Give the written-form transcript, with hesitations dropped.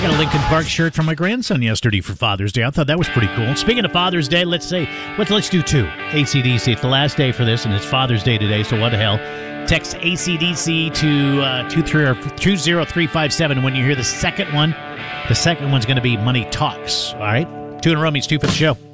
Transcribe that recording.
got a Lincoln Park shirt from my grandson yesterday for Father's Day. I thought that was pretty cool. Speaking of Father's Day, let's do two. AC/DC. It's the last day for this, and it's Father's Day today, so what the hell. Text AC/DC to 20357 when you hear the second one. The second one's going to be Money Talks. All right? 2 in a row means 2 for the show.